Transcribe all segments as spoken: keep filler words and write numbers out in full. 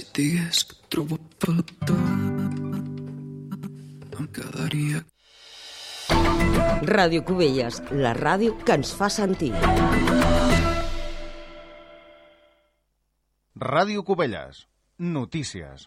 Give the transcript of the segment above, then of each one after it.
Si et digués que et trobo a faltar, em quedaria. Ràdio Cubelles, la ràdio que ens fa sentir. Ràdio Cubelles, notícies.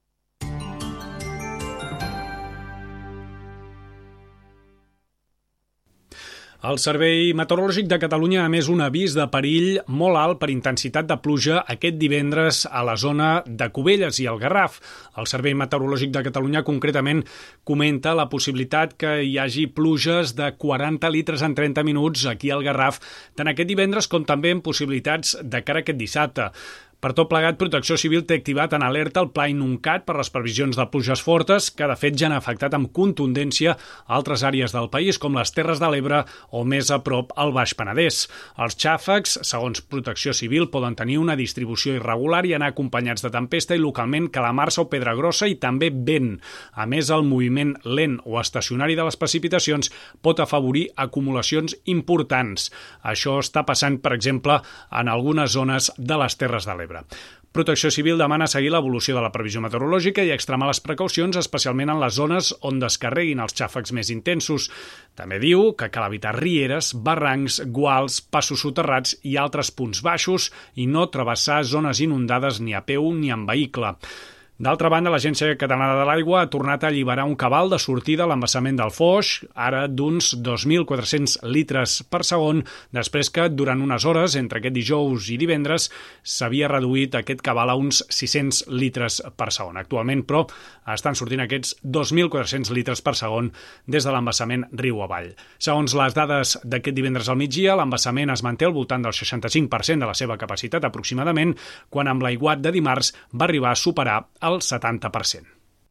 El Servei Meteorològic de Catalunya ha emès un avís de perill molt alt per intensitat de pluja aquest divendres a la zona de Cubelles i el Garraf. El Servei Meteorològic de Catalunya concretament comenta la possibilitat que hi hagi pluges de quaranta litres en trenta minuts aquí al Garraf, tant aquest divendres com també en possibilitats de cara a aquest dissabte. Per tot plegat, Protecció Civil té activat en alerta el Pla Inuncat per les previsions de pluges fortes que, de fet, ja han afectat amb contundència altres àrees del país, com les Terres de l'Ebre o més a prop el Baix Penedès. Els xàfecs, segons Protecció Civil, poden tenir una distribució irregular i anar acompanyats de tempesta i localment calamarsa o pedra grossa i també vent. A més, el moviment lent o estacionari de les precipitacions pot afavorir acumulacions importants. Això està passant, per exemple, en algunes zones de les Terres de l'Ebre. Protecció Civil demana seguir l'evolució de la previsió meteorològica i extremar les precaucions, especialment en les zones on descarreguin els xàfecs més intensos. També diu que cal evitar rieres, barrancs, guals, passos soterrats i altres punts baixos i no travessar zones inundades ni a peu ni en vehicle. D'altra banda, l'Agència Catalana de l'Aigua ha tornat a alliberar un cabal de sortida a l'embassament del Foix, ara d'uns dos mil quatre-cents litres per segon, després que durant unes hores, entre aquest dijous i divendres, s'havia reduït aquest cabal a uns sis-cents litres per segon. Actualment, però, estan sortint aquests dos mil quatre-cents litres per segon des de l'embassament riu avall. Segons les dades d'aquest divendres al migdia, l'embassament es manté al voltant del seixanta-cinc per cent de la seva capacitat aproximadament, quan amb l'aiguat de dimarts va arribar a superar el setanta per cent.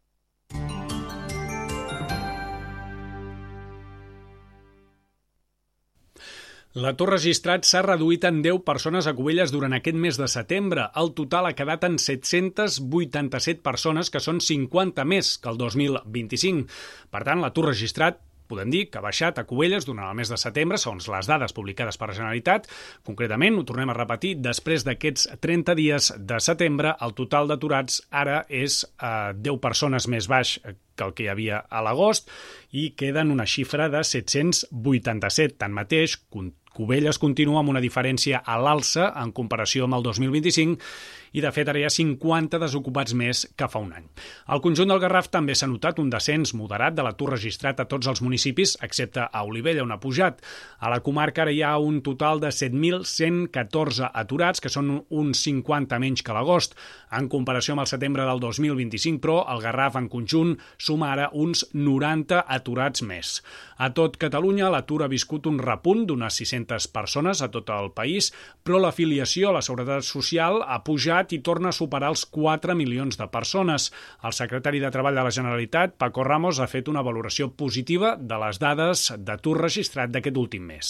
L'atur registrat s'ha reduït en deu persones a Cubelles durant aquest mes de setembre. El total ha quedat en set-cents vuitanta-set persones, que són cinquanta més que el dos mil vint-i-cinc. Per tant, l'atur registrat podem dir que ha baixat a Cubelles durant el mes de setembre, segons les dades publicades per la Generalitat. Concretament, ho tornem a repetir, després d'aquests trenta dies de setembre, el total d'aturats ara és eh, deu persones més baix que el que hi havia a l'agost i queda en una xifra de set-cents vuitanta-set. Tanmateix, Cubelles continua amb una diferència a l'alça en comparació amb el dos mil vint-i-cinc i, de fet, ara hi ha cinquanta desocupats més que fa un any. Al conjunt del Garraf també s'ha notat un descens moderat de l'atur registrat a tots els municipis, excepte a Olivella, on ha pujat. A la comarca ara hi ha un total de set mil cent catorze aturats, que són uns cinquanta menys que l'agost. En comparació amb el setembre del dos mil vint-i-cinc, però, el Garraf en conjunt suma ara uns noranta aturats més. A tot Catalunya, l'atur ha viscut un repunt d'unes sis-centes persones a tot el país, però l'afiliació a la Seguretat Social ha pujat i torna a superar els quatre milions de persones. El secretari de Treball de la Generalitat, Paco Ramos, ha fet una valoració positiva de les dades d'atur registrat d'aquest últim mes.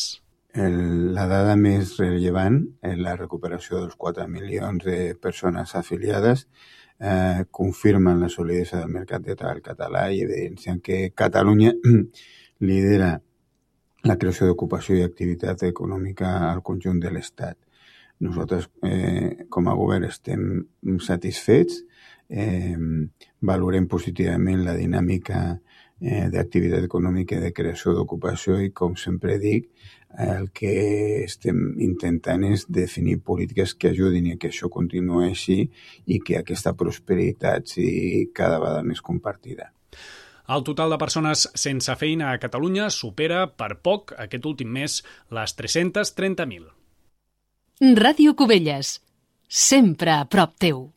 El, la dada més rellevant és la recuperació dels quatre milions de persones afiliades, eh, confirmen la solidesa del mercat de treball català i evidencien que Catalunya lidera la creació d'ocupació i activitat econòmica al conjunt de l'Estat. Nosaltres, eh, com a govern, estem satisfets, eh, valorem positivament la dinàmica eh, d'activitat econòmica i de creació d'ocupació i, com sempre dic, el que estem intentant és definir polítiques que ajudin a que això continuï així i que aquesta prosperitat sigui cada vegada més compartida. El total de persones sense feina a Catalunya supera per poc aquest últim mes les tres-cents trenta mil. Ràdio Cubelles, sempre a prop teu.